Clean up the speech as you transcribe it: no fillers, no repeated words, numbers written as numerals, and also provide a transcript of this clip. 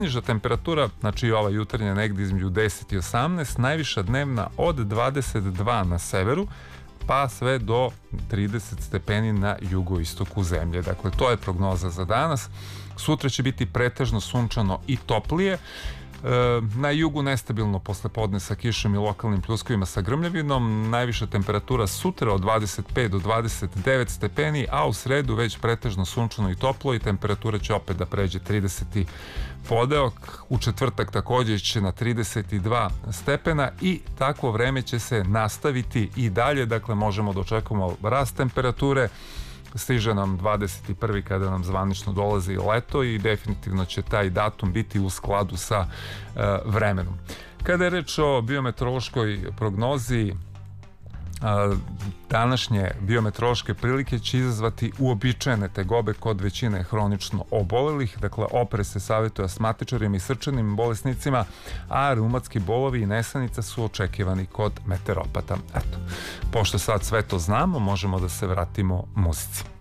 Niža temperatura, znači ova jutarnja negdje između 10 i 18, najviša dnevna od 22 na severu, pa sve do 30 stepeni na jugoistoku zemlje. Dakle, to je prognoza za danas. Sutra će biti pretežno sunčano i toplije. Na jugu nestabilno poslepodne sa kišom i lokalnim pljuskovima sa grmljavinom. Najviša temperatura sutra od 25 do 29 stepeni, a u sredu već pretežno sunčano i toplo i temperatura će opet da pređe 30. podeok. U četvrtak također će na 32 stepena i takvo vreme će se nastaviti i dalje. Dakle, možemo da očekujemo rast temperature. Stiže nam 21. kada nam zvanično dolazi leto i definitivno će taj datum biti u skladu sa vremenom. Kada je reč o biometeorološkoj prognozi, današnje biometeorološke prilike će izazvati uobičajene tegobe kod većine hronično obolelih. Dakle, oprez se savjetuje astmatičarima i srčanim bolesnicima, a reumatski bolovi i nesanica su očekivani kod meteoropata. Eto, pošto sad sve to znamo, možemo da se vratimo muzici.